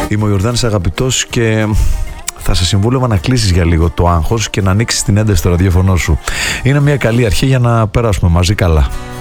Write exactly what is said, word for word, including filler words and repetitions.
Είμαι ο Ιορδάνης Αγαπητός και θα σε συμβούλευα να κλείσεις για λίγο το άγχος και να ανοίξεις την ένταση στο ραδιόφωνο σου. Είναι μια καλή αρχή για να περάσουμε μαζί καλά.